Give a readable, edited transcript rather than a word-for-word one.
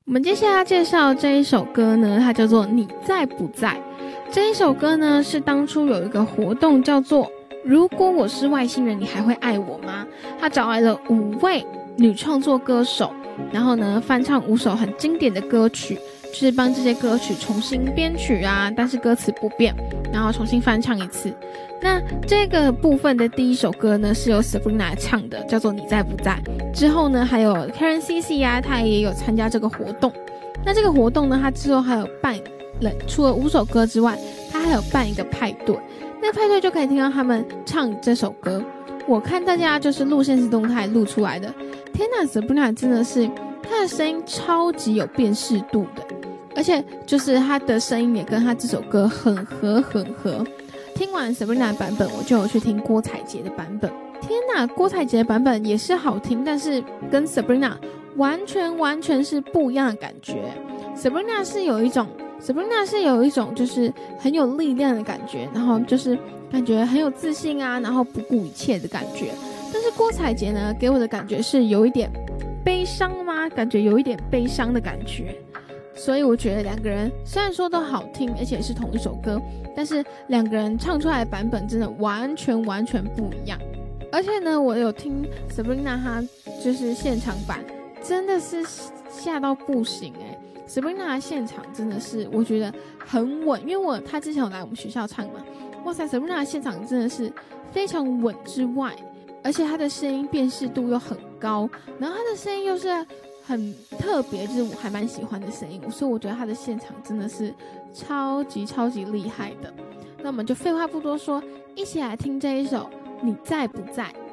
我们接下来要介绍这一首歌呢，它叫做《你在不在》。这一首歌呢，是当初有一个活动叫做如果我是外星人，你还会爱我吗？他找来了5位女创作歌手，然后呢翻唱5首很经典的歌曲，就是帮这些歌曲重新编曲啊，但是歌词不变，然后重新翻唱一次。那这个部分的第一首歌呢，是由 Sabrina 唱的，叫做《你在不在》。之后呢，还有 Karen CC 啊，他也有参加这个活动。那这个活动呢，他之后还有办了，除了5首歌之外，他还有办一个派对。那派对就可以听到他们唱这首歌。我看大家就是录现实动态录出来的，天哪 ，Sabrina 真的是他的声音超级有辨识度的，而且就是他的声音也跟他这首歌很合。听完 Sabrina 的版本，我就有去听郭采洁的版本。天哪，郭采洁的版本也是好听，但是跟 Sabrina 完全是不一样的感觉。Sabrina 是有一种就是很有力量的感觉，然后就是感觉很有自信啊，然后不顾一切的感觉。但是郭采洁呢，给我的感觉是有一点悲伤吗？感觉有一点悲伤的感觉。所以我觉得两个人虽然说都好听，而且是同一首歌，但是两个人唱出来的版本真的完全不一样。而且呢，我有听 Sabrina 她就是现场版，真的是吓到不行Sabrina 的现场真的是我觉得很稳，因为她之前有来我们学校唱嘛，哇塞 Sabrina 的现场真的是非常稳之外，而且她的声音辨识度又很高，然后她的声音又是很特别，就是我还蛮喜欢的声音，所以我觉得他的现场真的是超级厉害的。那我们就废话不多说，一起来听这一首《你在不在》。